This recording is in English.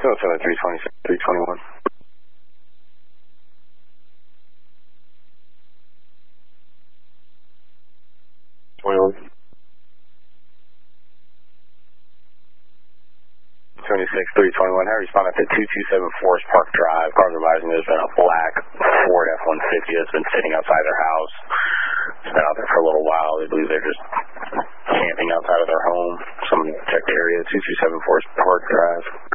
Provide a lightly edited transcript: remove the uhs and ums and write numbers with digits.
207 326 321. 21. 26-321, how responded to 227 Forest Park Drive. Cars advising there's been a black Ford F-150 that's been sitting outside their house. It's been out there for a little while. They believe they're just camping outside of their home. Someone check the area, 227 Forest Park Drive.